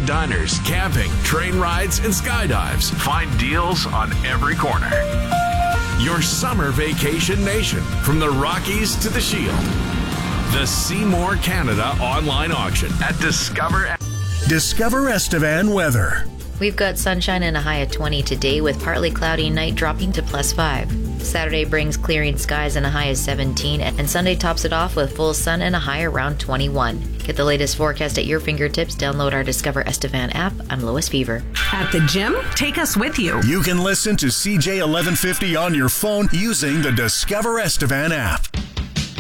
diners, camping, train rides, and skydives. Find deals on every corner. Your summer vacation nation, from the Rockies to the Shield. The Seymour Canada online auction at Discover Estevan weather. We've got sunshine and a high of 20 today, with partly cloudy night dropping to +5. Saturday brings clearing skies and a high of 17, and Sunday tops it off with full sun and a high around 21. Get the latest forecast at your fingertips. Download our Discover Estevan app. I'm Lois Fever. At the gym, take us with you. You can listen to CJ 1150 on your phone using the Discover Estevan app.